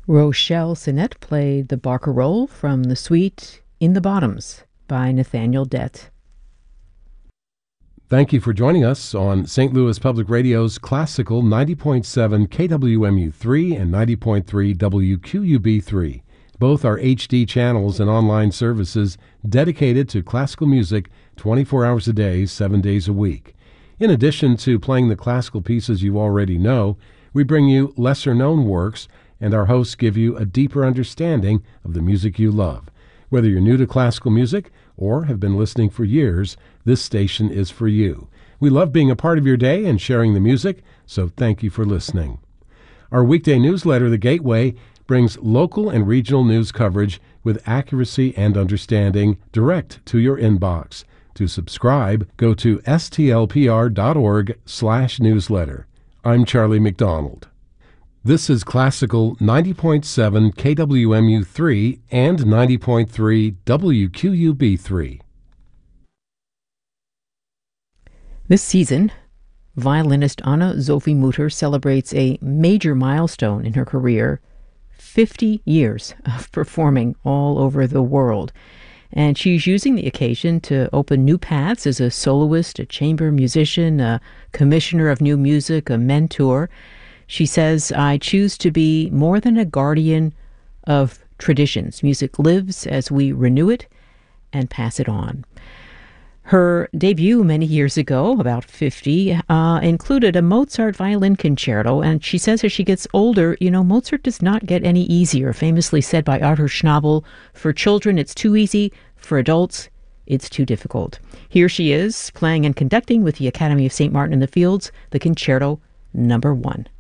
Rochelle Sinnett played the barcarolle from the suite In the Bottoms by Nathaniel Dett. Thank you for joining us on St. Louis Public Radio's classical 90.7 KWMU3 and 90.3 WQUB3. Both are HD channels and online services dedicated to classical music 24 hours a day, 7 days a week. In addition to playing the classical pieces you already know, we bring you lesser-known works, and our hosts give you a deeper understanding of the music you love. Whether you're new to classical music or have been listening for years, this station is for you. We love being a part of your day and sharing the music, so thank you for listening. Our weekday newsletter, The Gateway, brings local and regional news coverage with accuracy and understanding direct to your inbox. To subscribe, go to stlpr.org/newsletter. I'm Charlie McDonald. This is Classical 90.7 KWMU3 and 90.3 WQUB3. This season, violinist Anna-Sophie Mutter celebrates a major milestone in her career, 50 years of performing all over the world. And she's using the occasion to open new paths as a soloist, a chamber musician, a commissioner of new music, a mentor. She says, "I choose to be more than a guardian of traditions. Music lives as we renew it and pass it on." Her debut many years ago, about 50, included a Mozart violin concerto, and she says as she gets older, Mozart does not get any easier, famously said by Arthur Schnabel, "For children it's too easy, for adults it's too difficult." Here she is, playing and conducting with the Academy of St. Martin in the Fields, the Concerto No. 1.